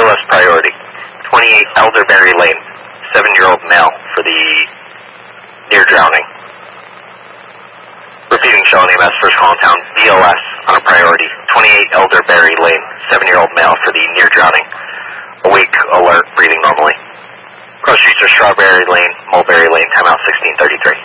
BLS priority. 28 Elderberry Lane, 7-year-old male for the near drowning. Repeating Shawnee EMS, first call in town, BLS on a priority. 28 Elderberry Lane, 7-year-old male for the near drowning. Awake, alert, breathing normally. Cross streets are Strawberry Lane, Mulberry Lane, timeout 1633.